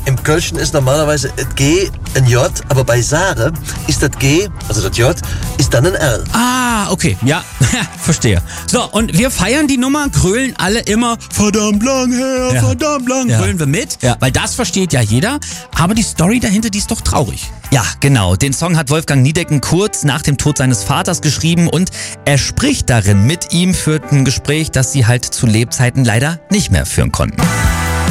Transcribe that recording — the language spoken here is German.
im Kölschen ist normalerweise das G ein J, aber bei Sarah ist das G, also das J, ist dann ein R. Ah, okay, ja, verstehe. So, und wir feiern die Nummer, grölen alle immer, verdammt lang her, verdammt lang, grölen wir mit, weil das versteht ja jeder, aber die Story dahinter, die ist doch traurig. Ja, genau. Den Song hat Wolfgang Niedecken kurz nach dem Tod seines Vaters geschrieben und er spricht darin mit ihm, führt ein Gespräch, das sie halt zu Lebzeiten leider nicht mehr führen konnten.